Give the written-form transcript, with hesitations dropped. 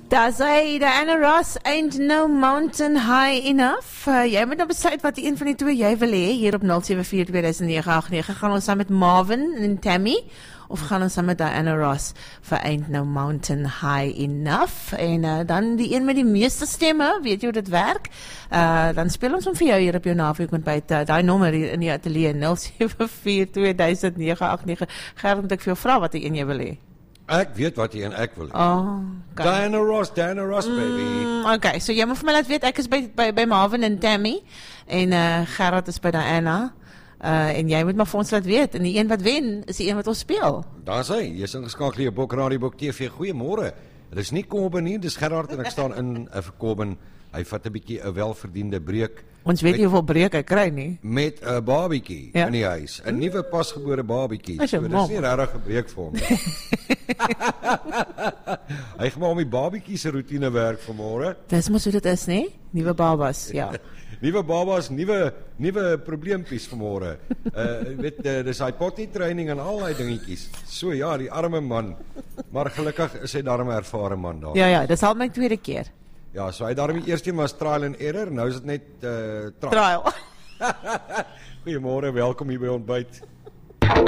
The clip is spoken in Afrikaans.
Daar sê Diana Ross, ain't no mountain high enough. Jy moet nou besluit wat een van die twee jy wil hê. Hier op 074-2009 gaan ons saam met Marvin en Tammy, of gaan ons saam met Diana Ross vir Ain't No Mountain High Enough. En dan die een met die meeste stemme, weet jy hoe dit werk? Dan speel ons hom vir jou hier op jou naweekontbyt. Daai nommer hier in die ateljee 074-2009. Gerard, moet ek vir jou vra wat die een jy wil hê? Ek weet wat jy en ek wil hê. Oh, okay. Diana Ross, baby. Okay, so jy moet vir my laat weet, ek is by Marvin en Tammy, en Gerard is by Diana, en jy moet maar vir ons laat weet, en die een wat wen, is die een wat ons speel. Daar is hy, jy is ingeskakel hier op Bok Radio Bok TV, goeiemôre. Dit is nie Kobben nie, dis Gerard en ek staan in vir Kobben. Hy vat 'n bietjie 'n welverdiende breek. Ons weet nie hoeveel breek hy kry nie. Met 'n babietjie in die huis, 'n nuwe pasgebore babietjie. So dis nie regtig 'n breek vir hom nie. Hy gaan maar om die babietjie se roetine werk vanmôre. Dis mos hoe dit is, nê? Nuwe babas, ja. Nuwe babas, nuwe probleempies vanmôre. Weet dis hy potty training en al daai dingetjies. So ja, die arme man. Maar gelukkig is hy daarmee 'n ervare man daar. Ja, dis al my tweede keer. Ja, so hy daarmee eerste was trial and error, nou is dit net trial. Trial. Goeiemôre, welkom hier by Ontbyt.